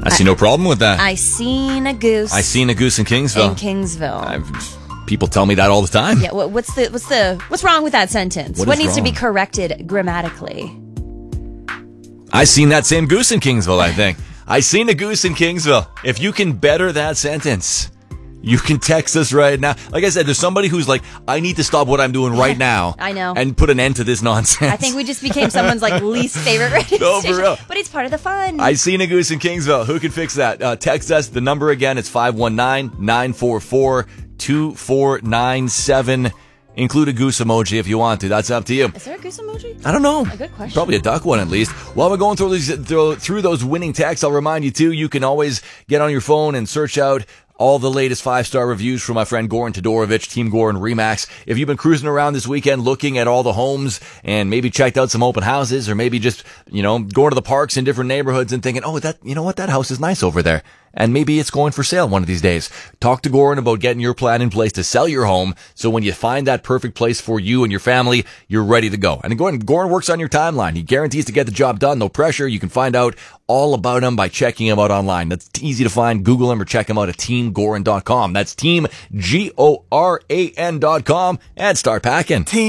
see no problem with that. I seen a goose. I seen a goose in Kingsville. In Kingsville. People tell me that all the time. Yeah. What's wrong with that sentence? What needs to be corrected grammatically? I seen that same goose in Kingsville, I think. I seen a goose in Kingsville. If you can better that sentence, you can text us right now. Like I said, there's somebody who's like, I need to stop what I'm doing right now. I know. And put an end to this nonsense. I think we just became someone's least favorite radio No, station. for real. But it's part of the fun. I seen a goose in Kingsville. Who can fix that? Text us. The number again is 519-944-2497. Include a goose emoji if you want to. That's up to you. Is there a goose emoji? I don't know. A good question. Probably a duck one at least. While we're going through those winning texts, I'll remind you too, you can always get on your phone and search out all the latest 5-star reviews from my friend Goran Todorovic, Team Goran Remax. If you've been cruising around this weekend looking at all the homes and maybe checked out some open houses or maybe just, going to the parks in different neighborhoods and thinking, that house is nice over there. And maybe it's going for sale one of these days. Talk to Goran about getting your plan in place to sell your home so when you find that perfect place for you and your family, you're ready to go. And Goran works on your timeline. He guarantees to get the job done, no pressure. You can find out all about him by checking him out online. That's easy to find. Google him or check him out at teamgoran.com. That's teamgoran.com and start packing.